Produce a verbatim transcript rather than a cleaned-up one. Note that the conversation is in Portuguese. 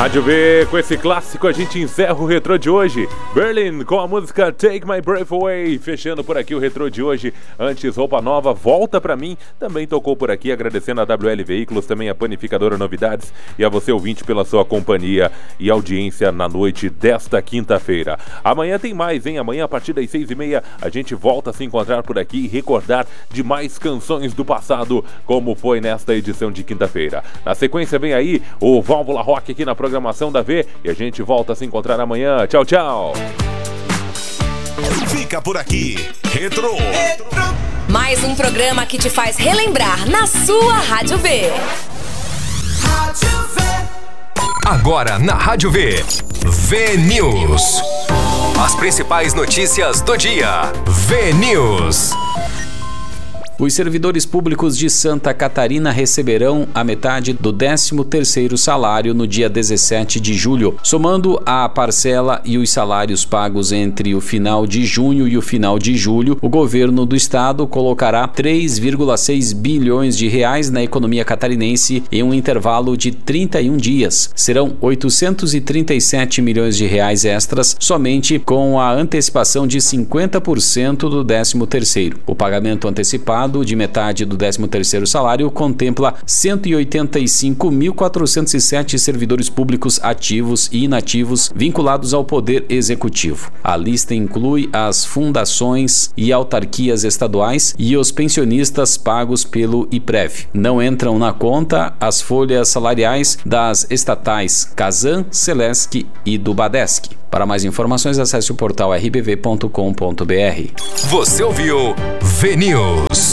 Rádio V, com esse clássico a gente encerra o retrô de hoje. Berlin com a música Take My Breath Away. Fechando por aqui o retrô de hoje. Antes, Roupa Nova, Volta Pra Mim. Também tocou por aqui, agradecendo a W L Veículos, também a Panificadora Novidades e a você ouvinte pela sua companhia e audiência na noite desta quinta-feira. Amanhã tem mais, hein? Amanhã a partir das seis e meia a gente volta a se encontrar por aqui e recordar de mais canções do passado, como foi nesta edição de quinta-feira. Na sequência vem aí o Válvula Rock aqui na programação da V e a gente volta a se encontrar amanhã. Tchau, tchau. Fica por aqui, Retro. Retro. Mais um programa que te faz relembrar na sua Rádio V. Rádio V. Agora na Rádio V, V News. As principais notícias do dia. V News. Os servidores públicos de Santa Catarina receberão a metade do décimo terceiro salário no dia dezessete de julho. Somando a parcela e os salários pagos entre o final de junho e o final de julho, o governo do estado colocará três vírgula seis bilhões de reais na economia catarinense em um intervalo de trinta e um dias. Serão oitocentos e trinta e sete milhões de reais extras somente com a antecipação de cinquenta por cento do décimo terceiro. O pagamento antecipado de metade do décimo terceiro salário contempla cento e oitenta e cinco mil quatrocentos e sete servidores públicos ativos e inativos vinculados ao Poder Executivo. A lista inclui as fundações e autarquias estaduais e os pensionistas pagos pelo IPREV. Não entram na conta as folhas salariais das estatais Casan, Celesc e do Badesc. Para mais informações, acesse o portal r b v ponto com ponto b r. Você ouviu V News.